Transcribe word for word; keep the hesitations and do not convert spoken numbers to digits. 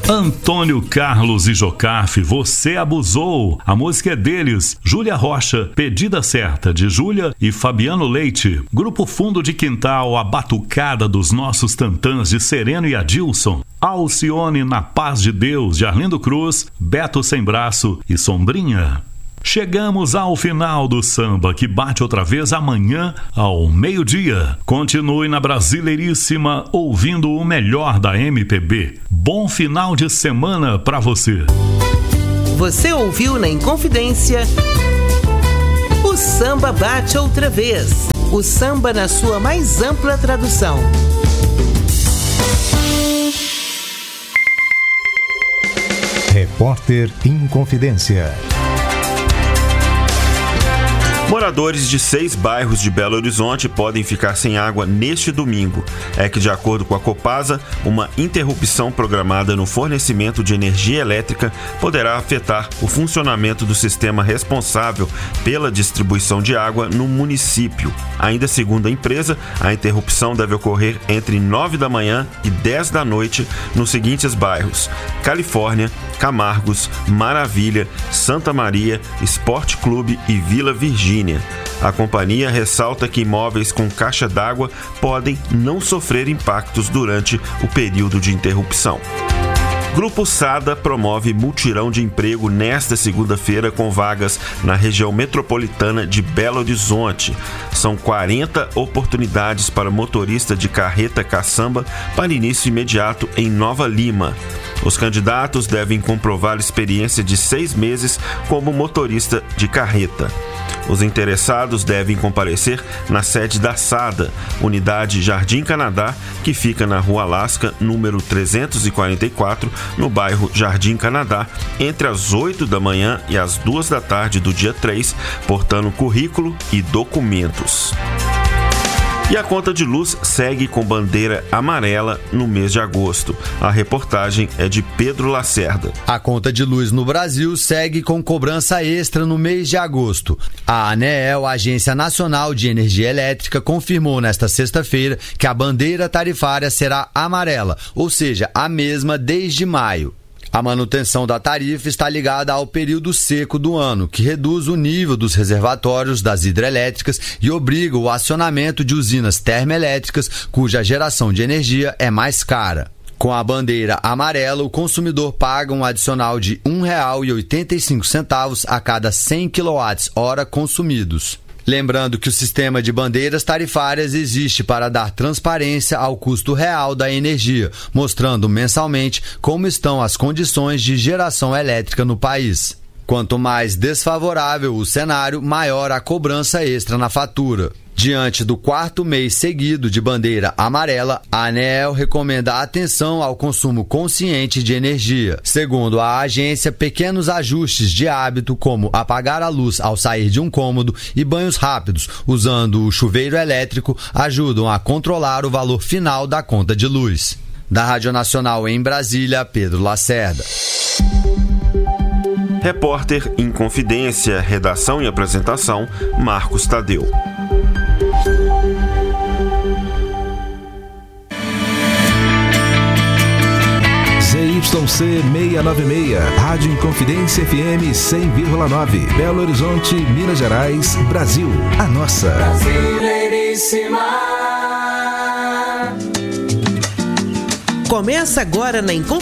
Antônio Carlos e Jocafe, Você Abusou. A música é deles. Júlia Rocha, Pedida Certa, de Júlia e Fabiano Leite. Grupo Fundo de Quintal, A Batucada dos Nossos Tantãs, de Sereno e Adilson. Alcione, Na Paz de Deus, de Arlindo Cruz, Beto Sem Braço e Sombrinha. Chegamos ao final do samba, que bate outra vez amanhã ao meio-dia. Continue na Brasileiríssima ouvindo o melhor da M P B. Bom final de semana pra você. Você ouviu na Inconfidência o Samba Bate Outra Vez. O samba na sua mais ampla tradução. Repórter Inconfidência. Moradores de seis bairros de Belo Horizonte podem ficar sem água neste domingo. É que, de acordo com a Copasa, uma interrupção programada no fornecimento de energia elétrica poderá afetar o funcionamento do sistema responsável pela distribuição de água no município. Ainda segundo a empresa, a interrupção deve ocorrer entre nove da manhã e dez da noite nos seguintes bairros: Califórnia, Camargos, Maravilha, Santa Maria, Esporte Clube e Vila Virgínia. A companhia ressalta que imóveis com caixa d'água podem não sofrer impactos durante o período de interrupção. Grupo Sada promove mutirão de emprego nesta segunda-feira com vagas na região metropolitana de Belo Horizonte. São quarenta oportunidades para motorista de carreta caçamba para início imediato em Nova Lima. Os candidatos devem comprovar experiência de seis meses como motorista de carreta. Os interessados devem comparecer na sede da Sada, unidade Jardim Canadá, que fica na Rua Alasca, número trezentos e quarenta e quatro, no bairro Jardim Canadá, entre as oito da manhã e as duas da tarde do dia três, portando currículo e documentos. E a conta de luz segue com bandeira amarela no mês de agosto. A reportagem é de Pedro Lacerda. A conta de luz no Brasil segue com cobrança extra no mês de agosto. A ANEEL, Agência Nacional de Energia Elétrica, confirmou nesta sexta-feira que a bandeira tarifária será amarela, ou seja, a mesma desde maio. A manutenção da tarifa está ligada ao período seco do ano, que reduz o nível dos reservatórios das hidrelétricas e obriga o acionamento de usinas termoelétricas cuja geração de energia é mais cara. Com a bandeira amarela, o consumidor paga um adicional de um real e oitenta e cinco centavos a cada cem quilowatt-hora consumidos. Lembrando que o sistema de bandeiras tarifárias existe para dar transparência ao custo real da energia, mostrando mensalmente como estão as condições de geração elétrica no país. Quanto mais desfavorável o cenário, maior a cobrança extra na fatura. Diante do quarto mês seguido de bandeira amarela, a ANEEL recomenda atenção ao consumo consciente de energia. Segundo a agência, pequenos ajustes de hábito, como apagar a luz ao sair de um cômodo e banhos rápidos usando o chuveiro elétrico, ajudam a controlar o valor final da conta de luz. Da Rádio Nacional em Brasília, Pedro Lacerda. Repórter Inconfidência, redação e apresentação, Marcos Tadeu. Z Y C seiscentos e noventa e seis, Rádio Inconfidência F M cem vírgula nove, Belo Horizonte, Minas Gerais, Brasil, a nossa. Brasileiríssima. Começa agora na Inconfidência